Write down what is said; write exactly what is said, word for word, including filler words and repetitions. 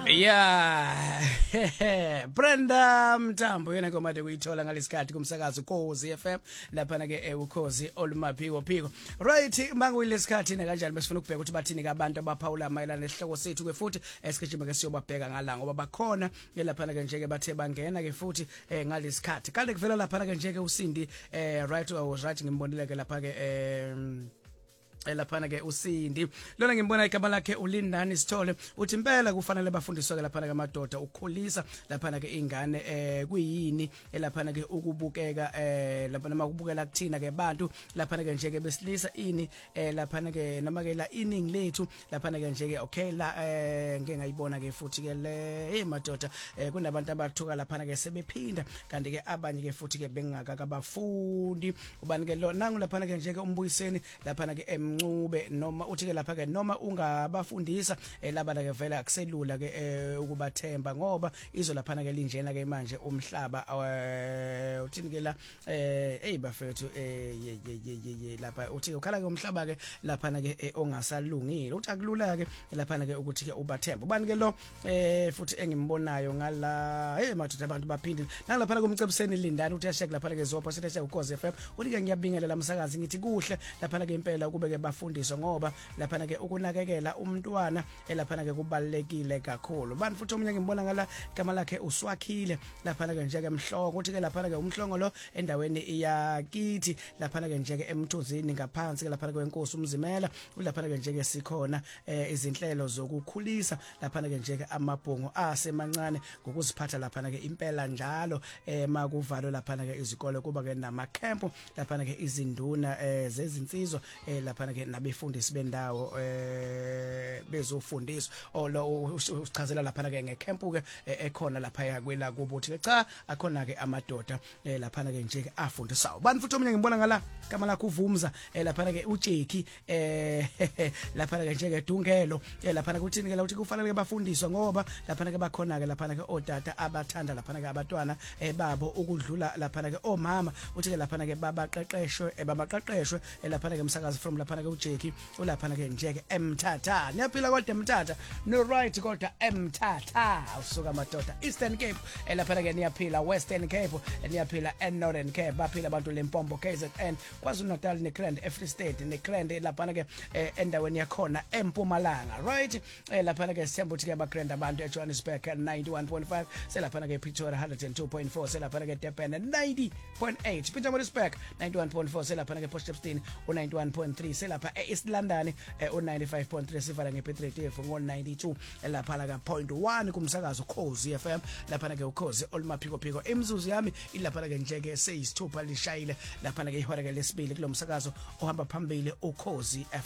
Yeah. Brenda Mtambo yena komade kuyithola ngalesikhathi kumsakazo Ukhozi F M lapha na ke Ukhozi olumaphiko phiko. Right manguyilesikhathi na kanjani besifuna ukubheka ukuthi bathini kabantu abaphawula mayelana nesihloko sethu ke futhi esikhathini ke siyobabheka ngala ngoba bakhona lapha na ke nje ke bathe bangena ke futhi ngalesikhathi. Kanti kuvela lapha na ke nje ke uSindi right I was right ngimbonile ke lapha ke elaphana ke uSindi lona ngimbona igama lakhe uLindani Sithole uthi impela kufanele bafundiswe ke laphana ke amadoda ukukhulisa laphana ke ingane eh kuyini elaphana ke ukubukeka eh laphana makubukela kuthina ke abantu laphana ke nje ke besilisa ini eh laphana ke noma ke la ining lethu laphana ke nje ke okay la eh ngeke ngayibona ke futhi ke le hey madoda eh kunabantu abathuka laphana ke sebephinda kanti ke abanye ke futhi ke bengaka kabafundi ubani ke lo nangu laphana ke nje ke umbuyiseni laphana ke ncube noma uthi ke lapha ke noma ungabafundisa labana ke vela akuselula ke ukubathemba ngoba izo lapha ke linjena ke manje umhlaba uthini ke la eh hey bafethu eh ye ye ye lapha uthi ukhala ke umhlaba ke lapha ke ongasalungile uthi akulula ke lapha ke ukuthi ke ubathemba ubani ke lo eh futhi engimbonayo ngala hey madoda abantu baphindile nalapha kumcebiseni Lindani uthi yashek lapha ke zopha sithi Ukhozi F M uthi ke ngiyabingelela umsakazi ngithi kuhle lapha ke impela kube ke bafundiswa ngoba lapha ke ukunakekela umntwana elapha ke kubalekile kakhulu bani futhi omunye ngimbona ngala igama lakhe uSwakhile lapha ke nje ke Mhlongo uthi ke lapha ke uMhlongo lo endaweni iyakithi lapha ke nje ke eMthunzini ngaphansi ke lapha ke wenkosi uMzimela ulapha ke nje ke sikhona izinhlelo zokukhulisa lapha ke nje ke amabhongo asemancane ngokuziphatha lapha ke impela njalo makuvalwe lapha ke izikole kuba ke nama camp lapha ke izinduna zezinsizwa lapha ke nabefundisi bendawo eh bezofundiswa olo usichazela lapha ke ngecamp ke ekhona lapha yakwela kubo uthi cha akhona ke amadoda lapha ke nje ke afundisayo bani futhi omunye ngibona ngala igama lakhe uVumza lapha ke uJeki eh lapha ke nje ke Dungelo lapha ke uthini ke la uthi kufanele ke bafundiswa ngoba lapha ke bakhona ke lapha ke odata abathanda lapha ke abantwana babo ukudlula lapha ke omama uthi ke lapha ke babaqeqeshwe babaqeqeshwe lapha ke umsakazi from lapha ke uJeki ulapha ke nje ke eMthatha niyaphila kodwa eMthatha no right kodwa eMthatha usuka madoda Eastern Cape lapha ke niyaphila Western Cape niyaphila eNorthern Cape baphila abantu leMpombo K Z N KwaZulu Natal neCrand Free State neCrand lapha ke endaweni yakhona eMpumalanga right lapha ke sithemba ukuthi ke baCrand abantu eJohannesburg ninety-one point five selapha ke Pretoria one oh two point four selapha ke Durban ninety point eight Pietermaritzburg ninety-one point four selapha ke Potchefstroom ninety-one point three selapha eEast London ninety-five point three sivala ngePetrol ngo ninety-two lapha la ka point one kumsakazo Ukhozi F M lapha ke Ukhozi olumaphiko phiko emzuzu yami ilapha ke nje ke seyisithupha lishayile lapha ke ihora ke lesibili kulomsakazo ohamba phambili Ukhozi